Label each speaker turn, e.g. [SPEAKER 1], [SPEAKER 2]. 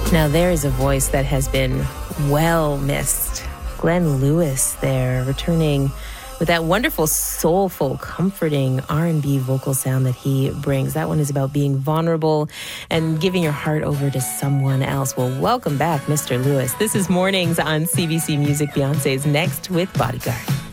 [SPEAKER 1] Now there is a voice that has been well missed. Glenn Lewis there, returning with that wonderful, soulful, comforting R&B vocal sound that he brings. That one is about being vulnerable and giving your heart over to someone else. Well, welcome back, Mr. Lewis. This is Mornings on CBC Music. Beyonce's next with Bodyguard.